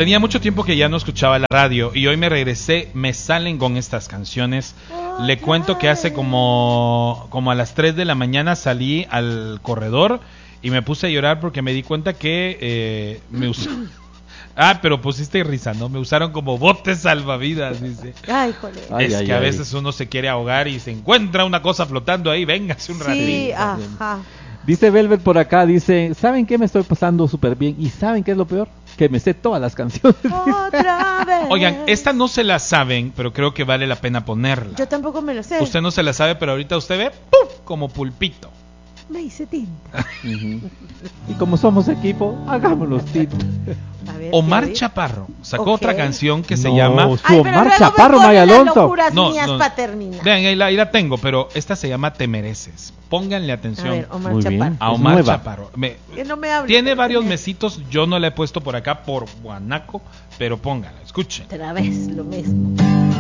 Tenía mucho tiempo que ya no escuchaba la radio y hoy me regresé, me salen con estas canciones. Le cuento que hace como a las 3 de la mañana salí al corredor y me puse a llorar porque me di cuenta que me usaron. Pero pusiste risa, ¿no? Me usaron como botes salvavidas, dice. Ay, joder. Es que a veces uno se quiere ahogar y se encuentra una cosa flotando ahí, véngase un ratito. Sí, ajá. Dice Velvet por acá, dice, ¿saben qué me estoy pasando súper bien? ¿Y saben qué es lo peor? Que me sé todas las canciones. Otra vez. Oigan, esta no se la saben, pero creo que vale la pena ponerla. Yo tampoco me lo sé. Usted no se la sabe, pero ahorita usted ve ¡puf! Como pulpito. Me hice tinta. Y como somos equipo, hagámonos tinta. A ver, Omar ¿qué? Chaparro sacó Ok. otra canción que se No, llama... su Ay, pero Omar luego Chaparro, me Maya ponen Alonso. locuras No, mías no. para terminar. Vean, ahí la tengo, pero esta se llama Te Mereces. Pónganle A atención ver, Omar Muy bien. Chaparro. a es Omar nueva. Chaparro. Que no me hable. Tiene varios mesitos, yo no la he puesto por acá por Guanaco, pero póngala, escuchen. Otra vez lo mismo.